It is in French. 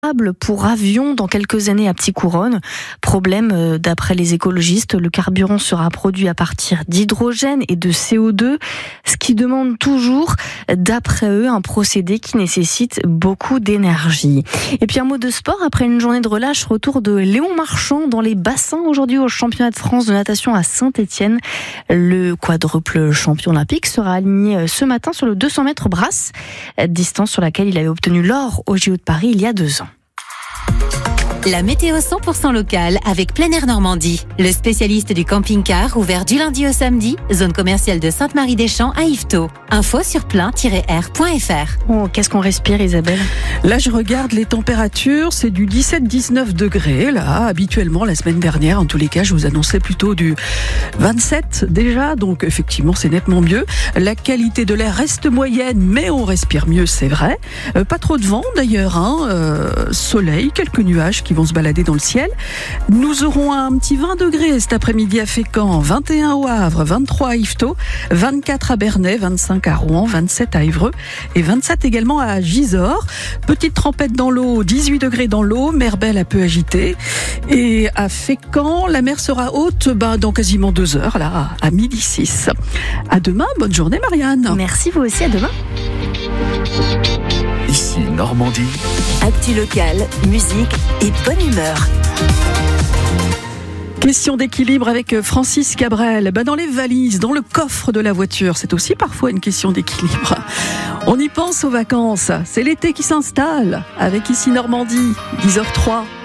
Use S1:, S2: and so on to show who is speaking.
S1: pour avions dans quelques années à Petit-Couronne. Problème, d'après les écologistes, le carburant sera produit à partir d'hydrogène et de CO2, ce qui demande toujours, d'après eux, un procédé qui nécessite beaucoup d'énergie. Et puis un mot de sport, après une journée de relâche, retour de Léon Marchand dans les bassins aujourd'hui au championnat de France de natation à Saint-Étienne. Le quadruple champion olympique sera aligné ce matin sur le 200 mètres brasse, distance sur laquelle il avait obtenu l'or au JO de Paris il y a 2 ans.
S2: La météo 100% locale avec Plein Air Normandie. Le spécialiste du camping-car ouvert du lundi au samedi, zone commerciale de Sainte-Marie-des-Champs à Yvetot. Info sur plein-air.fr.
S1: Oh, qu'est-ce qu'on respire, Isabelle ?
S3: Là, je regarde les températures, c'est du 17-19 degrés. Là, habituellement, la semaine dernière, en tous les cas, je vous annonçais plutôt du 27 déjà. Donc, effectivement, c'est nettement mieux. La qualité de l'air reste moyenne, mais on respire mieux, c'est vrai. Pas trop de vent, d'ailleurs. Soleil, quelques nuages qui vont se balader dans le ciel. Nous aurons un petit 20 degrés cet après-midi à Fécamp, 21 au Havre, 23 à Yvetot, 24 à Bernay, 25 à Rouen, 27 à Évreux et 27 également à Gisors. Petite trempette dans l'eau, 18 degrés dans l'eau, mer belle un peu agitée. Et à Fécamp, la mer sera haute dans quasiment 2 heures, là, à 12h06. À demain, bonne journée Marianne.
S1: Merci, vous aussi, à demain.
S4: Ici Normandie.
S2: Actu locale, musique et bonne humeur.
S3: Question d'équilibre avec Francis Cabrel. Dans les valises, dans le coffre de la voiture, c'est aussi parfois une question d'équilibre. On y pense aux vacances. C'est l'été qui s'installe avec Ici Normandie, 10h03.